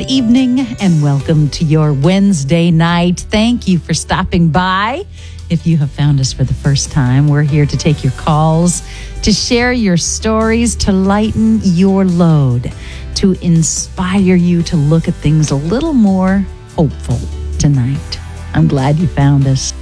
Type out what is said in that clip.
Good evening and welcome to your Wednesday night. Thank you for stopping by. If you have found us for the first time, we're here to take your calls, to share your stories, to lighten your load, to inspire you to look at things a little more hopeful tonight. I'm glad you found us.